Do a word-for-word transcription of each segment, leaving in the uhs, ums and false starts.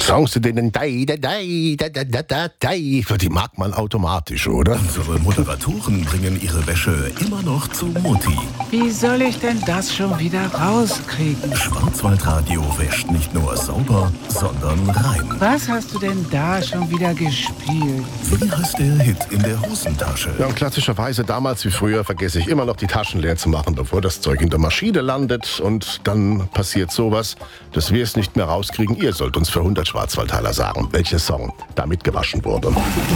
Songs zu denen dai, dai, dai, dai, dai, dai, dai. Die mag man automatisch, oder? Unsere Moderatoren bringen ihre Wäsche immer noch zu Mutti. Wie soll ich denn das schon wieder rauskriegen? Schwarzwaldradio wäscht nicht nur sauber, sondern rein. Was hast du denn da schon wieder gespielt? Wie heißt der Hit in der Hosentasche? Ja, und klassischerweise damals wie früher vergesse ich immer noch die Taschen leer zu machen, bevor das Zeug in der Maschine landet. Und dann passiert sowas, dass wir es nicht mehr rauskriegen. Ihr sollt uns für hundert Schwarzwaldtaler sagen, welcher Song damit gewaschen wurde.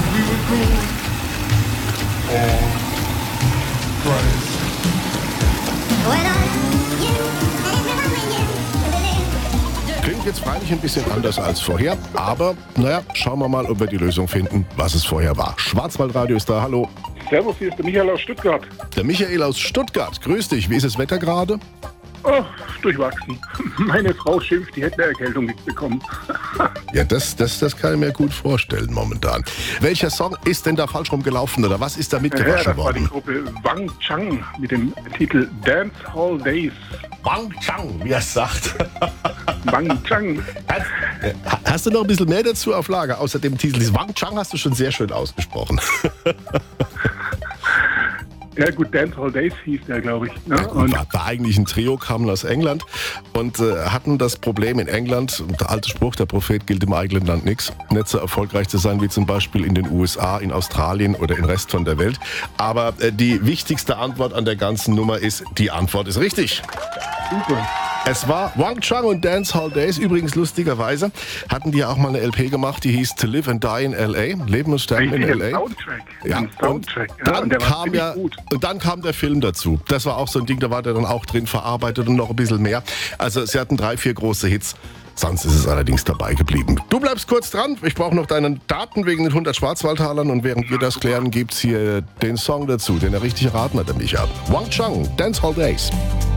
Klingt jetzt freilich ein bisschen anders als vorher, aber naja, schauen wir mal, ob wir die Lösung finden, was es vorher war. Schwarzwaldradio ist da, hallo. Servus, hier ist der Michael aus Stuttgart. Der Michael aus Stuttgart, grüß dich. Wie ist das Wetter gerade? Oh, durchwachsen. Meine Frau schimpft, die hätte eine Erkältung nicht bekommen. Ja, das, das, das kann ich mir gut vorstellen momentan. Welcher Song ist denn da falsch rumgelaufen oder was ist da mitgewaschen Ja, das war die worden? Gruppe Wang Chang mit dem Titel Dance Hall Days. Wang Chang, wie er es sagt. Wang Chang. Hast, hast du noch ein bisschen mehr dazu auf Lager, außer dem Titel? Dieses Wang Chang hast du schon sehr schön ausgesprochen. Ja gut, Dance Hall Days hieß der, glaube ich. Ne? Ja, Und war, war eigentlich ein Trio, kamen aus England und äh, hatten das Problem in England, der alte Spruch, der Prophet gilt im eigenen Land nichts, nicht so erfolgreich zu sein wie zum Beispiel in den U S A, in Australien oder im Rest von der Welt. Aber äh, die wichtigste Antwort an der ganzen Nummer ist, die Antwort ist richtig. super. Es war Wang Chang und Dance Hall Days. Übrigens, lustigerweise, hatten die auch mal eine L P gemacht, die hieß To Live and Die in L A. Leben und Sterben in Richtig, L ein A. Soundtrack. Ja, Ein und Soundtrack. Ja, dann und der war kam ziemlich ja, gut. und dann kam der Film dazu. Das war auch so ein Ding, da war der dann auch drin verarbeitet und noch ein bisschen mehr. Also sie hatten drei, vier große Hits. Sonst ist es allerdings dabei geblieben. Du bleibst kurz dran. Ich brauche noch deine Daten wegen den hundert Schwarzwaldtalern. Und während wir das klären, gibt's hier den Song dazu, den er richtig erraten hat, der Micha. Wang Chang, Dance Hall Days.